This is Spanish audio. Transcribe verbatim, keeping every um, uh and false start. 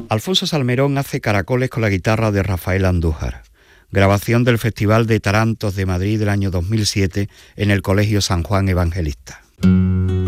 Alfonso Salmerón hace caracoles con la guitarra de Rafael Andújar. Grabación del Festival de Tarantos de Madrid del año dos mil siete en el Colegio San Juan Evangelista.